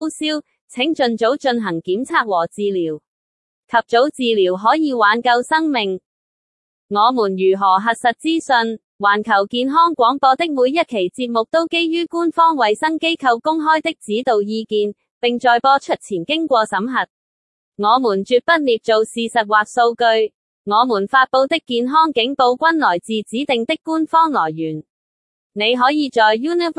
燒，請盡早進行檢測和治療。及早治療可以挽救生命。我們如何核實資訊？環球健康廣播的每一期節目都基於官方衛生機構公開的指導意見，並在播出前經過審核。我們絕不捏造事實或數據。我們發佈的健康警報均來自指定的官方來源。你可以在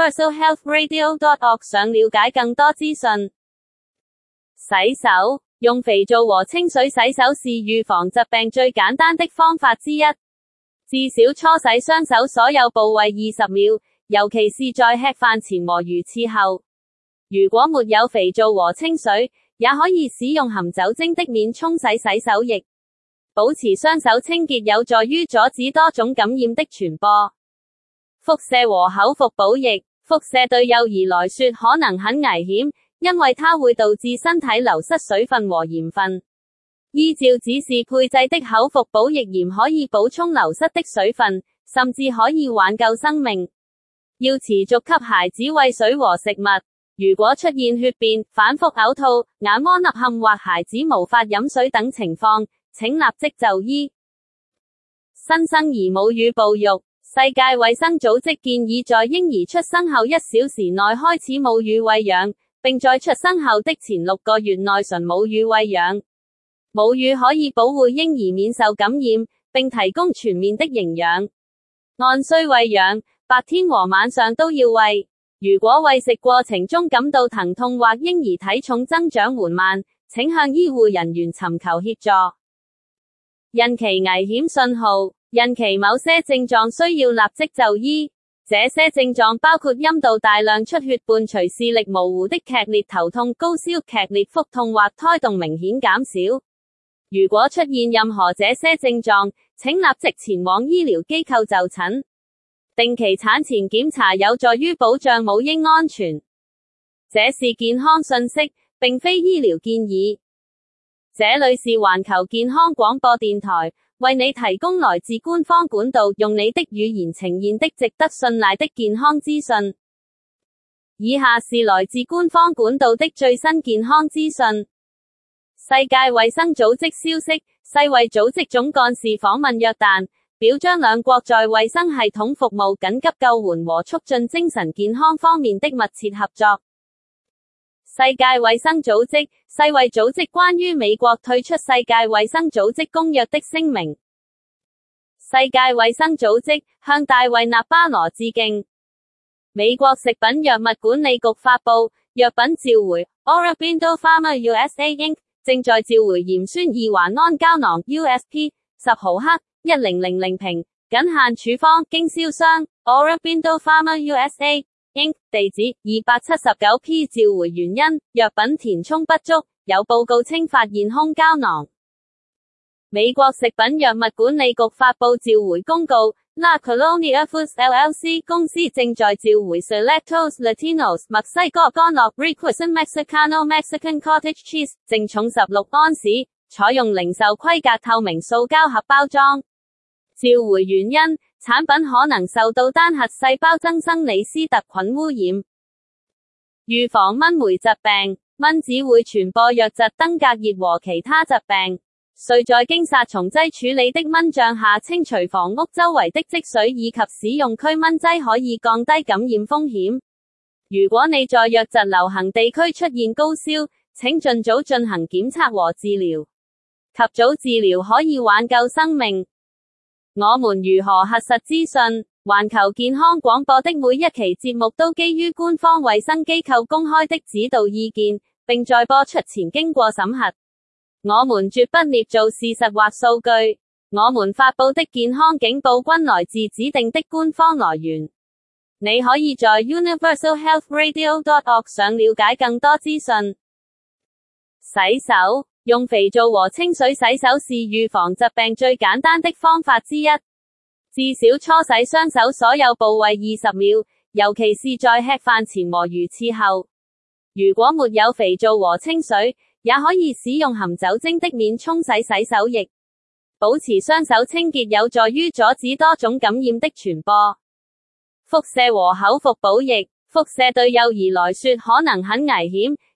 universalhealthradio.org 上了解更多資訊。洗手，用肥皂和清水洗手是預防疾病最簡單的方法之一。至少搓洗雙手所有部位20秒，尤其是在吃飯前和如廁後。如果沒有肥皂和清水，也可以使用含酒精的免沖洗洗手液。保持雙手清潔有助於阻止多種感染的傳播。輻射和口服補液，輻射對幼兒來說可能很危險，因為它會導致身體流失水分和鹽分。依照指示配製的口服補液鹽可以補充流失的水分，甚至可以挽救生命。要持續給孩子餵水和食物。如果出現血便、反覆嘔吐、眼窩凹陷或孩子無法飲水等情況，請立即就醫。新生兒母乳哺育，世界衛生組織建議在嬰兒出生後1小時內開始母乳餵養，並在出生後的前6個月內純母乳餵養。母乳可以保護嬰兒免受感染，並提供全面的營養。按需餵養，白天和晚上都要餵。如果餵食過程中感到疼痛或嬰兒體重增長緩慢，請向醫護人員尋求協助。孕期危險信號，孕期某些症狀需要立即就醫。這些症狀包括陰道大量出血伴隨視力模糊的劇烈頭痛、高燒、劇烈腹痛或胎動明顯減少。如果出現任何這些症狀，請立即前往醫療機構就診。定期產前檢查有助於保障母嬰安全。這是健康信息，並非醫療建議。這裏是環球健康廣播電台，為你提供來自官方管道，用你的語言呈現的值得信賴的健康資訊。以下是來自官方管道的最新健康資訊。世界衛生組織消息，世衛組織總幹事訪問約旦，表彰兩國在衛生系統服務、緊急救援和促進精神健康方面的密切合作。世界衛生組織，世衛組織關於美國退出世界衛生組織公約的聲明。世界衛生組織向大衛納巴羅致敬。美國食品藥物管理局發布藥品召回 Aurobindo Pharma USA Inc. 正在召回鹽酸二環胺膠囊 USP 10毫克1000瓶，僅限處方，經銷商 Aurobindo Pharma USA Inc. 地址279P 召回原因，藥品填充不足，有報告稱發現空膠囊。美國食品藥物管理局發布召回公告 La Colonia Foods LLC 公司正在召回 Selectos Latinos 墨西哥乾酪 Requesón Mexicano Mexican Cottage Cheese 淨重16安士，採用零售規格透明塑膠盒包裝。召回原因，產品可能受到單核細胞增生李斯特菌污染。預防蚊媒疾病，蚊子會傳播瘧疾、登革熱和其他疾病。遂在經殺蟲劑處理的蚊帳下清除房屋周圍的積水，以及使用驅蚊劑可以降低感染風險。如果你在瘧疾流行地區出現高燒，請盡早進行檢測和治療。及早治療可以挽救生命。我們如何核實資訊？環球健康廣播的每一期節目都基於官方衛生機構公開的指導意見，並在播出前經過審核。我們絕不捏造事實或數據。我們發佈的健康警報均來自指定的官方來源。你可以在 universalhealthradio.org 上了解更多資訊。洗手，用肥皂和清水洗手是預防疾病最簡單的方法之一。至少搓洗雙手所有部位20秒，尤其是在吃飯前和如廁後。如果沒有肥皂和清水，也可以使用含酒精的免沖洗洗手液。保持雙手清潔有助於阻止多種感染的傳播。輻射和口服補液，輻射對幼兒來說可能很危險，